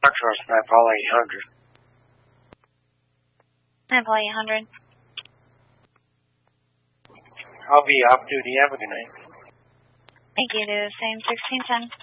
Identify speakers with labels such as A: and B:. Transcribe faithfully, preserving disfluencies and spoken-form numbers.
A: Foxtrot Nightfall eight hundred.
B: Nightfall eight hundred.
A: I'll be off duty. Have a good night.
B: Thank you, to the same sixteen ten.